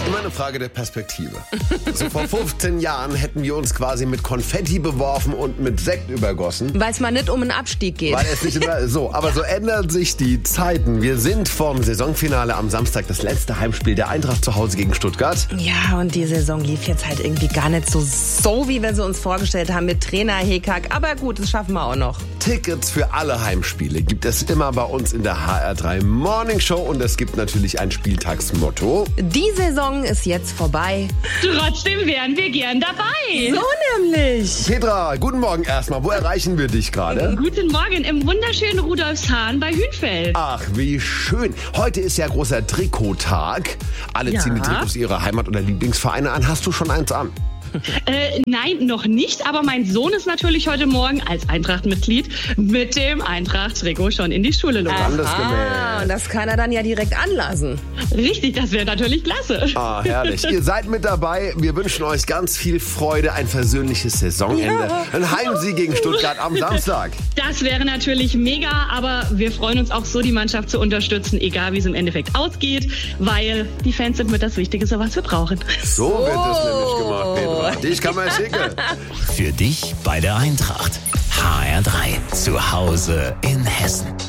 Immer eine Frage der Perspektive. So vor 15 Jahren hätten wir uns quasi mit Konfetti beworfen und mit Sekt übergossen. Weil es mal nicht um einen Abstieg geht. Weil es nicht immer so. Aber so ändern sich die Zeiten. Wir sind vorm Saisonfinale am Samstag, das letzte Heimspiel der Eintracht zu Hause gegen Stuttgart. Ja, und die Saison lief jetzt halt irgendwie gar nicht so wie wir sie uns vorgestellt haben mit Trainer Hekak. Aber gut, das schaffen wir auch noch. Tickets für alle Heimspiele gibt es immer bei uns in der HR3 Morning Show. Und es gibt natürlich ein Spieltagsmotto. Die Saison ist jetzt vorbei. Trotzdem wären wir gern dabei. So nämlich. Petra, guten Morgen erstmal. Wo erreichen wir dich gerade? Guten Morgen im wunderschönen Rudolfshahn bei Hünfeld. Ach, wie schön. Heute ist ja großer Trikottag. Alle ziehen die Trikots ihrer Heimat- oder Lieblingsvereine an. Hast du schon eins an? Nein, noch nicht. Aber mein Sohn ist natürlich heute Morgen als Eintracht-Mitglied mit dem Eintracht-Trikot schon in die Schule gegangen. Und das kann er dann ja direkt anlassen. Richtig, das wäre natürlich klasse. Ah, herrlich. Ihr seid mit dabei. Wir wünschen euch ganz viel Freude, ein versöhnliches Saisonende. Ein Heimsieg gegen Stuttgart am Samstag. Das wäre natürlich mega, aber wir freuen uns auch so, die Mannschaft zu unterstützen, egal wie es im Endeffekt ausgeht, weil die Fans sind mit das Wichtigste, was wir brauchen. So wird es nämlich gemacht, Petra. Dich kann man schicken. Für dich bei der Eintracht. HR3. Zu Hause in Hessen.